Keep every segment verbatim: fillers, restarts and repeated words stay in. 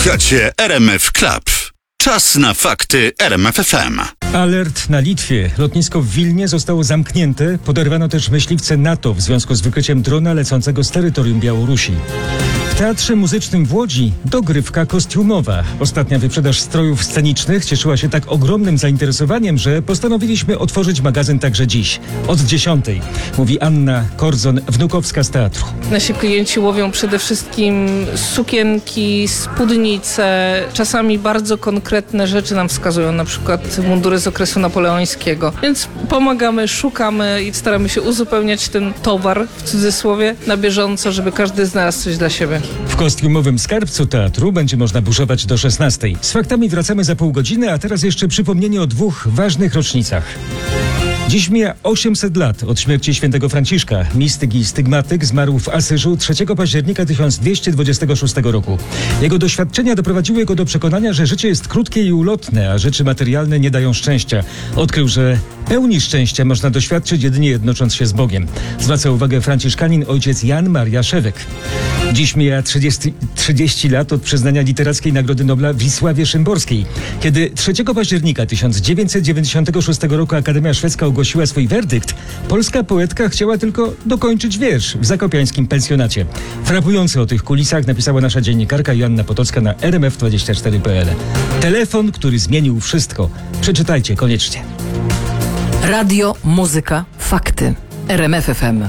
Słuchacie R M F Club. Czas na fakty R M F F M. Alert na Litwie. Lotnisko w Wilnie zostało zamknięte. Poderwano też myśliwce NATO w związku z wykryciem drona lecącego z terytorium Białorusi. W Teatrze Muzycznym w Łodzi dogrywka kostiumowa. Ostatnia wyprzedaż strojów scenicznych cieszyła się tak ogromnym zainteresowaniem, że postanowiliśmy otworzyć magazyn także dziś, od dziesiątej. Mówi Anna Korzon-Wnukowska z teatru. Nasi klienci łowią przede wszystkim sukienki, spódnice, czasami bardzo konkretne rzeczy nam wskazują, na przykład mundury z okresu napoleońskiego. Więc pomagamy, szukamy i staramy się uzupełniać ten towar, w cudzysłowie, na bieżąco, żeby każdy znalazł coś dla siebie. W kostiumowym skarbcu teatru będzie można burzować do szesnastej. Z faktami wracamy za pół godziny, a teraz jeszcze przypomnienie o dwóch ważnych rocznicach. Dziś mija osiemset lat od śmierci świętego Franciszka. Mistyk i stygmatyk zmarł w Asyżu trzeciego października tysiąc dwieście dwudziestego szóstego roku. Jego doświadczenia doprowadziły go do przekonania, że życie jest krótkie i ulotne, a rzeczy materialne nie dają szczęścia. Odkrył, że pełni szczęścia można doświadczyć jedynie jednocząc się z Bogiem. Zwraca uwagę franciszkanin ojciec Jan Maria Szewek. Dziś mija trzydzieści, trzydzieści lat od przyznania literackiej Nagrody Nobla Wisławie Szymborskiej. Kiedy trzeciego października tysiąc dziewięćset dziewięćdziesiątego szóstego roku Akademia Szwedzka ogłosiła swój werdykt, polska poetka chciała tylko dokończyć wiersz w zakopiańskim pensjonacie. Frapująco o tych kulisach napisała nasza dziennikarka Joanna Potocka na R M F dwadzieścia cztery kropka p l. Telefon, który zmienił wszystko. Przeczytajcie koniecznie. Radio, muzyka, fakty. R M F F M.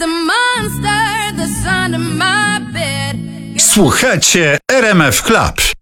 Słuchacie R M F Club.